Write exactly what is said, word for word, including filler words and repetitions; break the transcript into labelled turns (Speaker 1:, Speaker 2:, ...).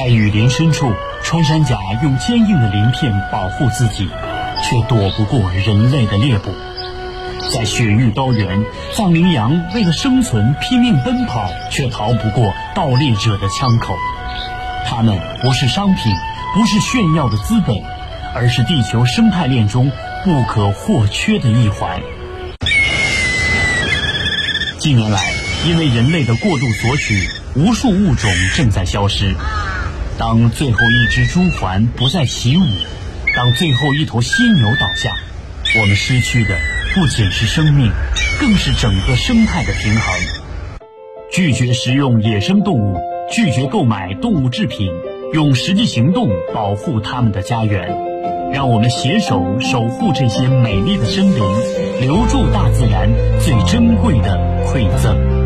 Speaker 1: 在雨林深处，穿山甲用坚硬的鳞片保护自己，却躲不过人类的猎捕。在雪域高原，藏羚羊为了生存拼命奔跑，却逃不过盗猎者的枪口。它们不是商品，不是炫耀的资本，而是地球生态链中不可或缺的一环。近年来，因为人类的过度索取，无数物种正在消失。当最后一只朱鹮不再起舞，当最后一头犀牛倒下，我们失去的不仅是生命，更是整个生态的平衡。拒绝食用野生动物，拒绝购买动物制品，用实际行动保护它们的家园。让我们携手守护这些美丽的生灵，留住大自然最珍贵的馈赠。